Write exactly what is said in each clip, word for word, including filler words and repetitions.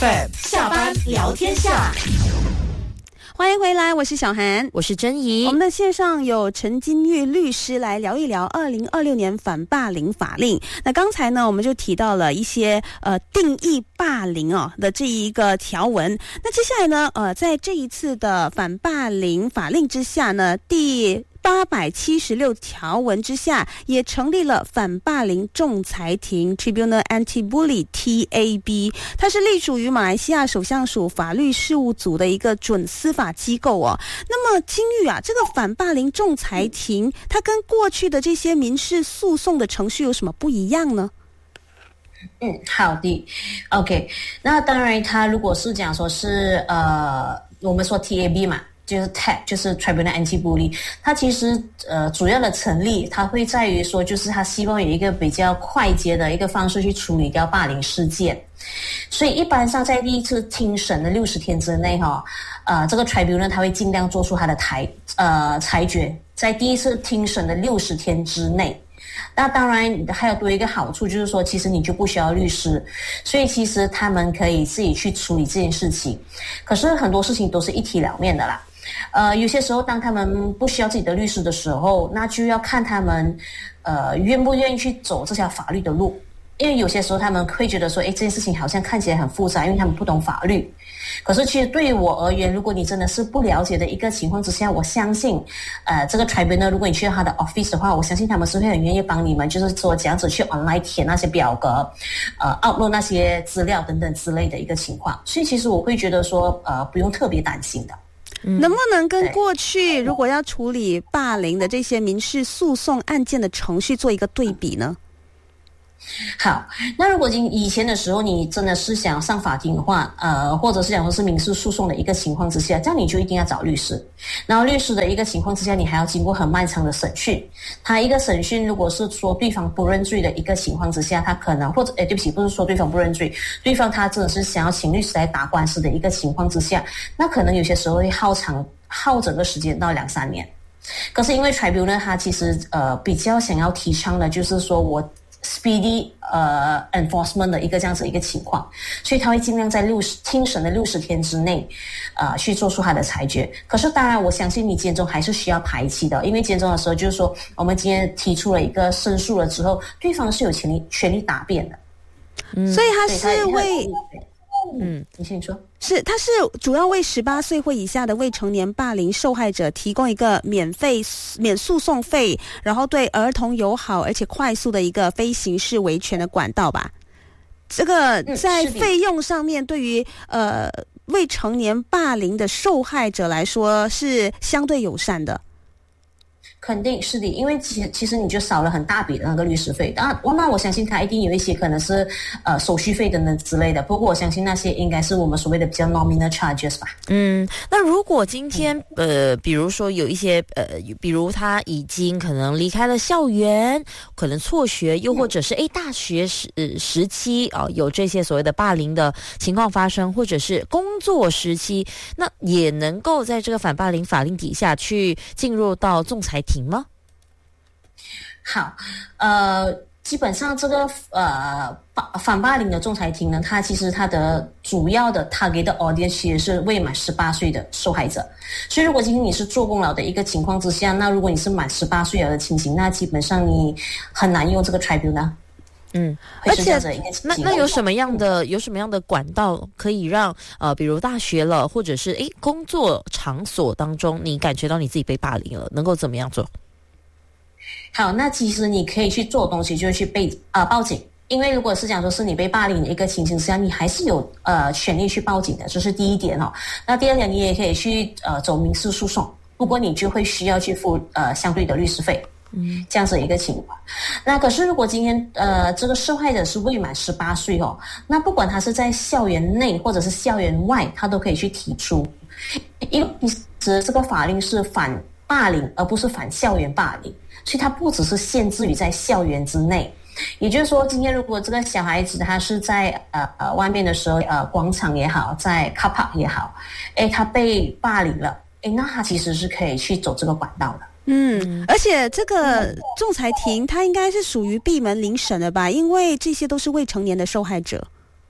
F M 下班聊天下。 欢迎回来，我是小涵， 我是珍怡。 我们的线上有陈金玉律师来聊一聊二零二六年反霸凌法令。那刚才呢，我们就提到了一些呃定义霸凌哦的这一个条文。那接下来呢，呃，在这一次的反霸凌法令之下呢，第八百七十六条文之下，也成立了反霸凌仲裁庭 Tribunal Anti-Bully T A B， 它是隶属于马来西亚首相署法律事务组的一个准司法机构哦。那么金玉啊，这个反霸凌仲裁庭，它跟过去的这些民事诉讼的程序有什么不一样呢？ 嗯，好的 ，OK。那当然，它如果是讲说是呃，我们说 T A B 嘛。就是 T A B 就是 Tribunal Anti-Bully， 它其实呃主要的成立，它会在于说，就是它希望有一个比较快捷的一个方式去处理掉霸凌事件。所以一般上在第一次听审的六十天之内哈，呃这个 Tribunal 它会尽量做出它的裁呃裁决，在第一次听审的六十天之内。那当然还有多一个好处，就是说其实你就不需要律师，所以其实他们可以自己去处理这件事情。可是很多事情都是一体两面的啦。呃，有些时候当他们不需要自己的律师的时候，那就要看他们呃愿不愿意去走这条法律的路。因为有些时候他们会觉得说，诶，这件事情好像看起来很复杂，因为他们不懂法律。可是其实对于我而言，如果你真的是不了解的一个情况之下，我相信呃这个 tribunal 如果你去到他的 office 的话，我相信他们是会很愿意帮你们，就是说这样子去 online 填那些表格，呃 upload 那些资料等等之类的一个情况。所以其实我会觉得说呃不用特别担心的。 嗯、能不能跟过去如果要处理霸凌的这些民事诉讼案件的程序做一个对比呢？ 好，那如果以前的时候你真的是想上法庭的话，呃，或者是想说是民事诉讼的一个情况之下，这样你就一定要找律师。然后律师的一个情况之下，你还要经过很漫长的审讯。他一个审讯如果是说对方不认罪的一个情况之下，他可能或者诶对不起，不是说对方不认罪，对方他真的是想要请律师来打官司的一个情况之下，那可能有些时候会耗长耗整个时间到两三年。可是因为 tribunal 他其实呃比较想要提倡的就是说我speedy 呃 enforcement 的一个这样子一个情况，所以他会尽量在六十听审的六十天之内，呃去做出他的裁决。可是当然，我相信你监中还是需要排期的，因为监中的时候就是说，我们今天提出了一个申诉了之后，对方是有权利权利答辩的， 嗯，所以他是为嗯，你先说。 是，它是主要为十八岁或以下的未成年霸凌受害者提供一个免费免诉讼费，然后对儿童友好而且快速的一个非刑事维权的管道吧。这个在费用上面，对于呃未成年霸凌的受害者来说是相对友善的。 肯定是的，因为其其实你就少了很大笔的那个律师费。当然，那我相信他一定有一些可能是呃手续费等等之类的。不过我相信那些应该是我们所谓的比较 nominal charges 吧。 嗯，那如果今天呃，比如说有一些呃，比如他已经可能离开了校园，可能辍学，又或者是诶大学时、呃、时期啊、呃、有这些所谓的霸凌的情况发生，或者是工作时期，那也能够在这个反霸凌法令底下去进入到仲裁庭吗？ 好，呃，基本上这个呃反霸凌的仲裁庭呢，它其实它的主要的 target 的 audience 其实是未满十八岁的受害者。所以如果今天你是做工了的一个情况之下，那如果你是满十八岁了的情形，那基本上你很难用这个 tribunal。 嗯，而且那那有什么样的有什么样的管道可以让呃，比如大学了，或者是诶工作场所当中，你感觉到你自己被霸凌了，能够怎么样做？ 好，那其实你可以去做的东西就是去被呃报警，因为如果是讲说是你被霸凌的一个情形之下，你还是有呃权利去报警的，这是第一点哦。那第二点，你也可以去呃走民事诉讼，不过你就会需要去付呃相对的律师费。嗯，这样子一个情况。那可是如果今天呃这个受害者是未满十八岁哦，那不管他是在校园内或者是校园外，他都可以去提出，因为其实这个法令是反霸凌而不是反校园霸凌，所以它不只是限制于在校园之内。也就是说，今天如果这个小孩子他是在呃呃外面的时候，呃广场也好，在 car park 也好，诶他被霸凌了，诶那他其实是可以去走这个管道的。 嗯，而且这个仲裁庭它应该是属于闭门聆审的吧，因为这些都是未成年的受害者。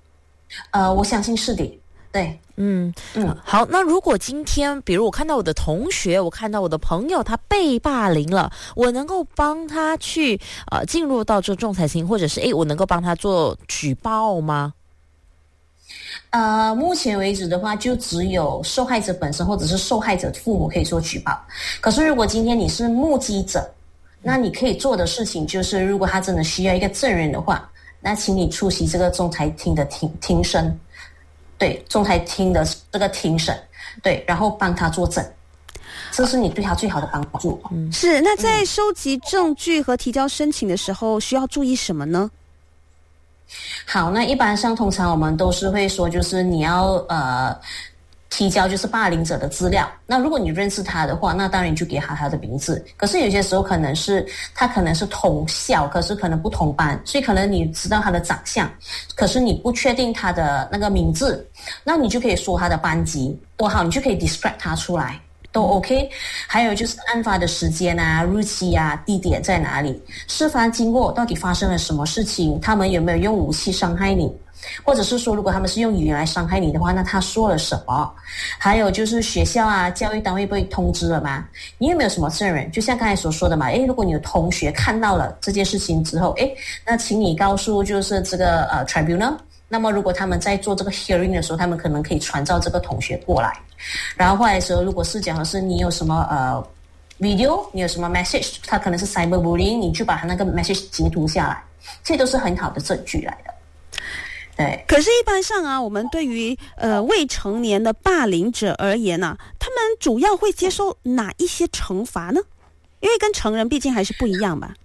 呃，我相信是的，对。 嗯嗯，好。那如果今天，比如我看到我的同学，我看到我的朋友他被霸凌了，我能够帮他去呃进入到这仲裁庭，或者是诶，我能够帮他做举报吗？ 呃，目前为止的话，就只有受害者本身或者是受害者父母可以做举报。可是如果今天你是目击者，那你可以做的事情就是，如果他真的需要一个证人的话，那请你出席这个仲裁庭的庭庭审。对，仲裁庭的这个庭审，对，然后帮他作证，这是你对他最好的帮助。 嗯，是。那在收集证据和提交申请的时候，需要注意什么呢？ 好，那一般上通常我们都是会说，就是你要呃提交就是霸凌者的资料。那如果你认识他的话，那当然你就给他他的名字。可是有些时候可能是他可能是同校，可是可能不同班，所以可能你知道他的长相，可是你不确定他的那个名字，那你就可以说他的班级多好，你就可以 describe 他出来。都 OK， 还有就是案发的时间啊、日期啊、地点在哪里，事发经过到底发生了什么事情，他们有没有用武器伤害你，或者是说如果他们是用语言来伤害你的话，那他说了什么？还有就是学校啊、教育单位被通知了吗？你有没有什么证人？就像刚才所说的嘛，诶，如果你有同学看到了这件事情之后，诶，那请你告诉就是这个呃 tribunal。那么如果他们在做这个 hearing 的时候，他们可能可以传召这个同学过来，然后后来的时候，如果是讲的是你有什么呃 video， 你有什么 message， 他可能是 cyberbullying， 你就把他那个 message 截图下来，这都是很好的证据来的。对。 可是，一般上啊，我们对于呃未成年的霸凌者而言啊，他们主要会接受哪一些惩罚呢？因为跟成人毕竟还是不一样吧。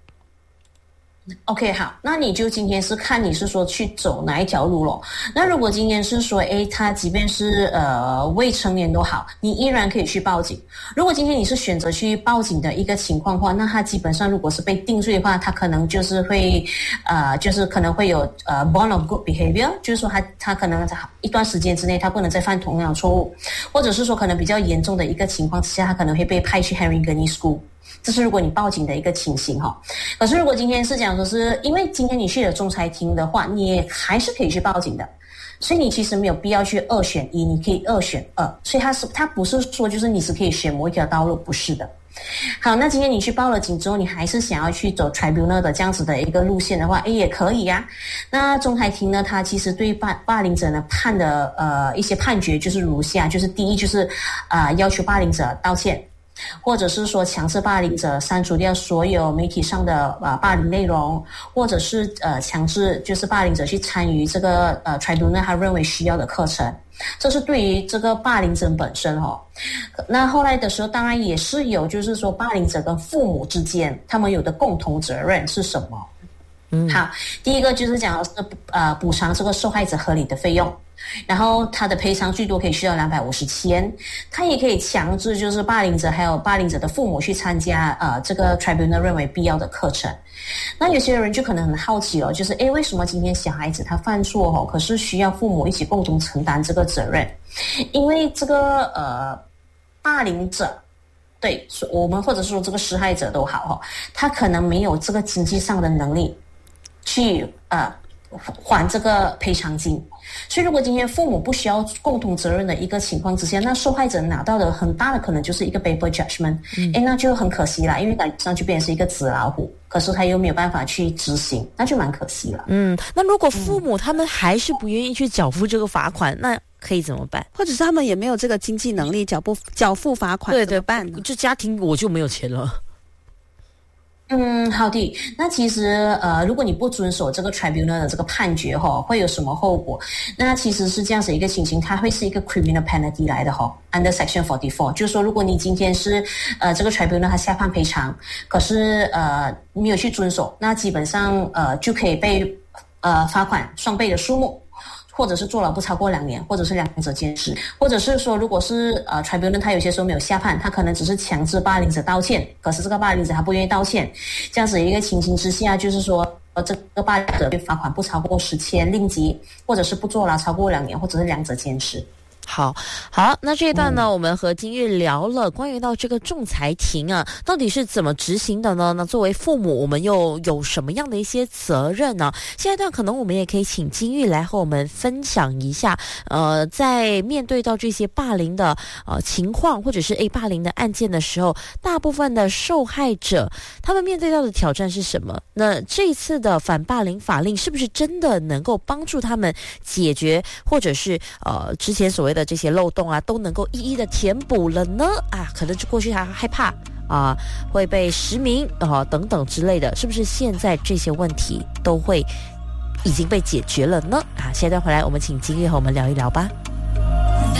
OK， 好，那你就今天是看你是说去走哪一条路咯。那如果今天是说，诶，他即便是呃未成年都好，你依然可以去报警。如果今天你是选择去报警的一个情况的话，那他基本上如果是被定罪的话，他可能就是会呃，就是可能会有呃 bond of good behavior， 就是说他他可能在一段时间之内他不能再犯同样的错误，或者是说可能比较严重的一个情况之下，他可能会被派去 Haringani School。这是如果你报警的一个情形哈。可是如果今天是讲说是因为今天你去了仲裁庭的话，你也还是可以去报警的，所以你其实没有必要去二选一，你可以二选二，所以它是它不是说就是你是可以选某一条道路，不是的。好，那今天你去报了警之后，你还是想要去走 tribunal 的这样子的一个路线的话，诶，也可以呀、啊。那仲裁庭呢，它其实对霸霸凌者呢判的呃一些判决就是如下，就是第一就是呃要求霸凌者道歉。或者是说强制霸凌者删除掉所有媒体上的呃霸凌内容，或者是呃强制就是霸凌者去参与这个呃 tribunal 他认为需要的课程，这是对于这个霸凌者本身哦。那后来的时候当然也是有就是说霸凌者跟父母之间他们有的共同责任是什么？嗯，好，第一个就是讲是呃补偿这个受害者合理的费用，然后他的赔偿最多可以需要两百五十千，他也可以强制就是霸凌者还有霸凌者的父母去参加呃这个 tribunal 认为必要的课程。那有些人就可能很好奇了，就是诶为什么今天小孩子他犯错哦，可是需要父母一起共同承担这个责任？因为这个呃霸凌者。对，我们或者说这个施害者都好哦，他可能没有这个经济上的能力去呃还这个赔偿金，所以如果今天父母不需要共同责任的一个情况之下，那受害者拿到的很大的可能就是一个 paper judgment，嗯，诶那就很可惜啦，因为感觉上就变成是一个纸老虎，可是他又没有办法去执行，那就蛮可惜了。 嗯，那如果父母他们还是不愿意去缴付这个罚款，那可以怎么办？ 或者是他们也没有这个经济能力缴付缴付罚款， 对对， 怎么办呢？ 这家庭我就没有钱了。 嗯，好的。那其实呃，如果你不遵守这个 tribunal 的这个判决哈、哦，会有什么后果？那其实是这样子一个情形，它会是一个 criminal penalty 来的哈、哦。Under Section forty-four， 就是说，如果你今天是呃这个 tribunal 它下判赔偿，可是呃没有去遵守，那基本上呃就可以被呃罚款双倍的数目。或者是坐牢不超过两年，或者是两者兼施，或者是说，如果是呃 tribunal 他有些时候没有下判，他可能只是强制霸凌者道歉，可是这个霸凌者他不愿意道歉，这样子一个情形之下，就是说呃这个霸凌者被罚款不超过十千令吉，或者是不坐牢超过两年，或者是两者兼施。 好好，那这一段呢、嗯、我们和金玉聊了关于到这个仲裁庭啊到底是怎么执行的呢？那作为父母我们又有什么样的一些责任呢？下一段可能我们也可以请金玉来和我们分享一下呃，在面对到这些霸凌的呃情况或者是诶霸凌的案件的时候，大部分的受害者他们面对到的挑战是什么？那这一次的反霸凌法令是不是真的能够帮助他们解决，或者是呃之前所谓的这些漏洞啊都能够一一的填补了呢？啊，可能过去还害怕啊会被实名啊等等之类的，是不是现在这些问题都会已经被解决了呢？啊，下一段回来我们请金玉和我们聊一聊吧。